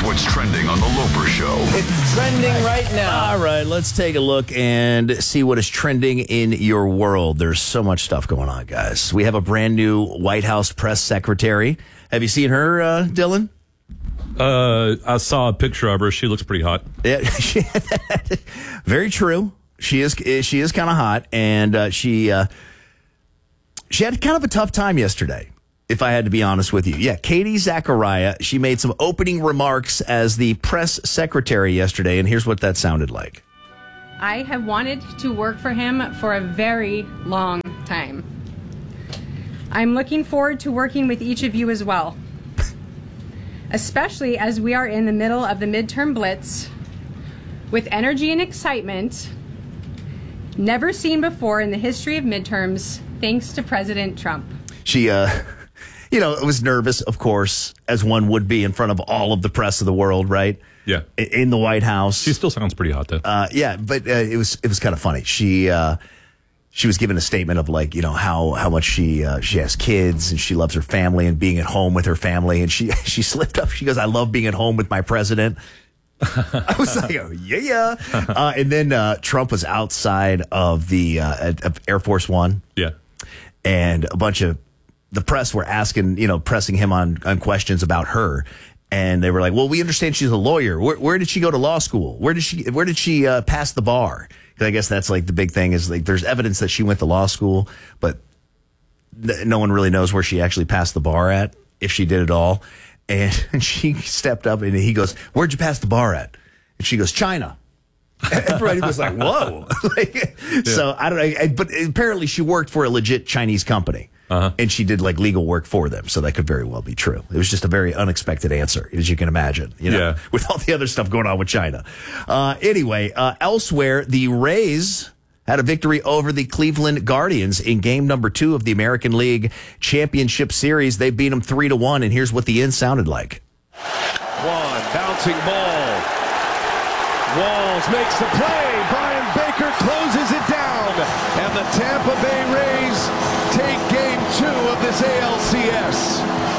Here's what's trending on The Loper Show. It's trending right now. All right, let's take a look and see what is trending in your world. There's so much stuff going on, guys. We have a brand new White House press secretary. Have you seen her, Dylan? I saw a picture of her. She looks pretty hot. Yeah, very true. She is kind of hot, and she had kind of a tough time yesterday, if I had to be honest with you. Yeah, Katie Zachariah, she made some opening remarks as the press secretary yesterday, and here's what that sounded like. I have wanted to work for him for a very long time. I'm looking forward to working with each of you as well, especially as we are in the middle of the midterm blitz with energy and excitement never seen before in the history of midterms, thanks to President Trump. She, was nervous, of course, as one would be in front of all of the press of the world, right? Yeah. In the White House. She still sounds pretty hot, though. Yeah, but it was kind of funny. She was giving a statement of how much she has kids and she loves her family and being at home with her family. And she slipped up. She goes, "I love being at home with my president." I was like, "Oh yeah." And then Trump was outside of the of Air Force One. Yeah. And a bunch of the press were asking, pressing him on questions about her. And they were like, "Well, we understand she's a lawyer. Where did she go to law school? Where did she pass the bar?" Because I guess that's like the big thing is like there's evidence that she went to law school, but no one really knows where she actually passed the bar at, if she did at all. And she stepped up and he goes, "Where'd you pass the bar at?" And she goes, "China." Everybody was like, "Whoa!" So I don't know, but apparently she worked for a legit Chinese company. And she did legal work for them, so that could very well be true. It was just a very unexpected answer, as you can imagine, with all the other stuff going on with China. Anyway, elsewhere, the Rays had a victory over the Cleveland Guardians in game number 2 of the American League Championship Series. They beat them 3-1, and here's what the end sounded like. One bouncing ball. Walls makes the play. Brian Baker closes it down, and the Tampa Bay Rays take game 2 of this ALCS.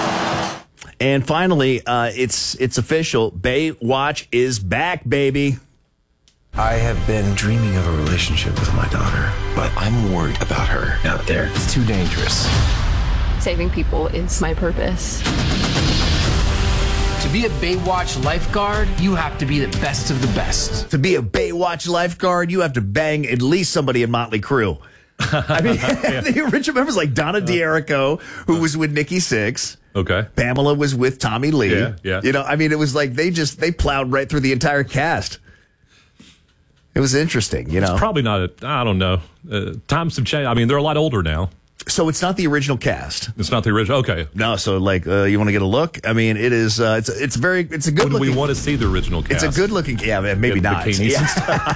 And finally, it's official. Baywatch is back, baby. I have been dreaming of a relationship with my daughter, but I'm worried about her out there. It's too dangerous. Saving people is my purpose. To be a Baywatch lifeguard, you have to be the best of the best. To be a Baywatch lifeguard, you have to bang at least somebody in Motley Crue. I mean, the original members like Donna D'Errico, who was with Nikki Sixx. Okay. Pamela was with Tommy Lee. Yeah. It was like they plowed right through the entire cast. It was interesting, It's probably not, I don't know. Times have changed. I mean, they're a lot older now. So it's not the original cast. It's not the original. Okay. No. So you want to get a look? I mean, it is. It's a good. When looking, we want to see the original cast. It's a good looking. Yeah, maybe not. Yeah.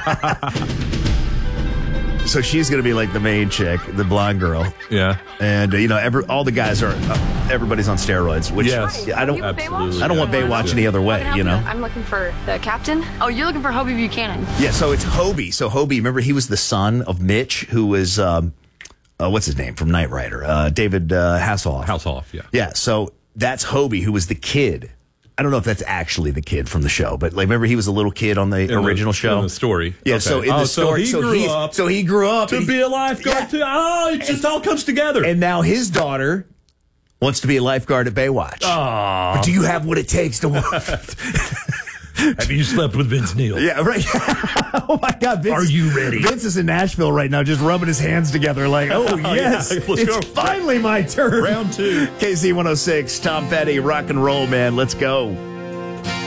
So she's going to be like the main chick, the blonde girl. Yeah. And all the guys are. Everybody's on steroids. Which yes. I don't. Absolutely. I don't want Baywatch any other way. I'm looking for the captain. Oh, you're looking for Hobie Buchanan. Yeah. So it's Hobie. So Hobie, remember he was the son of Mitch, who was. What's his name from Knight Rider? David Hasselhoff. Hasselhoff, yeah. Yeah, so that's Hobie, who was the kid. I don't know if that's actually the kid from the show, but remember he was a little kid on the original show? In the story. Yeah, okay. so in the story. So he grew up. To be a lifeguard, too. Oh, it just all comes together. And now his daughter wants to be a lifeguard at Baywatch. Aww. But do you have what it takes to Have you slept with Vince Neil? Yeah, right. Oh, my God. Vince, are you ready? Vince is in Nashville right now just rubbing his hands together like, oh, yes. Yeah, let's go. Finally my turn. Round 2. KC 106, Tom Petty, rock and roll, man. Let's go.